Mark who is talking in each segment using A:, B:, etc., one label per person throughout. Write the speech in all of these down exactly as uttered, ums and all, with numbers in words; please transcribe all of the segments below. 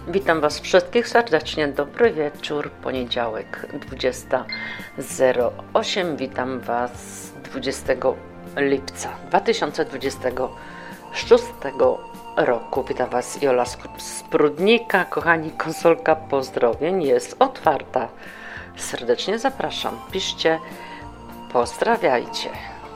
A: Witam Was wszystkich serdecznie, dobry wieczór, poniedziałek dwudziesta zero osiem. Witam Was dwudziestego lipca dwa tysiące dwudziestego szóstego roku. Witam Was Jola z Prudnika. Kochani, konsolka pozdrowień jest otwarta. Serdecznie zapraszam, piszcie, pozdrawiajcie.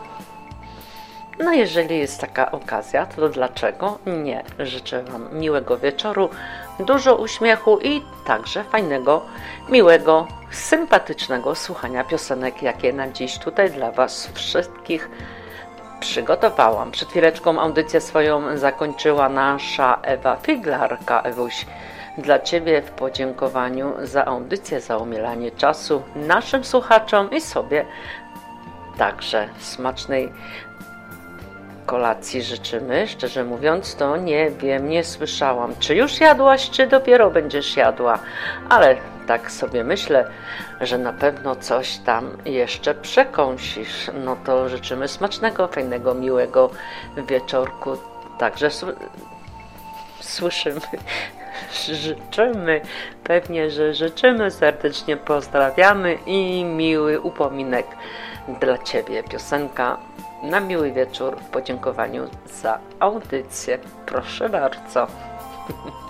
A: No jeżeli jest taka okazja, to dlaczego nie? Życzę Wam miłego wieczoru, dużo uśmiechu i także fajnego, miłego, sympatycznego słuchania piosenek, jakie na dziś tutaj dla Was wszystkich przygotowałam. Przed chwileczką audycję swoją zakończyła nasza Ewa Figlarka. Ewuś, dla Ciebie w podziękowaniu za audycję, za umilanie czasu naszym słuchaczom i sobie także smacznej kolacji życzymy. Szczerze mówiąc, to nie wiem, nie słyszałam, czy już jadłaś, czy dopiero będziesz jadła, ale tak sobie myślę, że na pewno coś tam jeszcze przekąsisz. No to życzymy smacznego, fajnego, miłego wieczorku. Także słyszymy, życzymy, pewnie, że życzymy, serdecznie pozdrawiamy i miły upominek dla Ciebie. Piosenka na miły wieczór w podziękowaniu za audycję. Proszę bardzo.